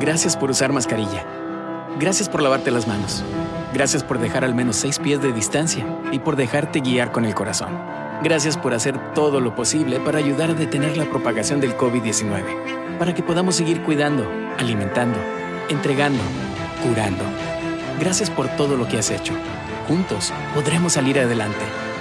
Gracias por usar mascarilla. Gracias por lavarte las manos. Gracias por dejar al menos 6 pies de distancia y por dejarte guiar con el corazón. Gracias por hacer todo lo posible para ayudar a detener la propagación del COVID-19, para que podamos seguir cuidando, alimentando, entregando, curando. Gracias por todo lo que has hecho. Juntos podremos salir adelante.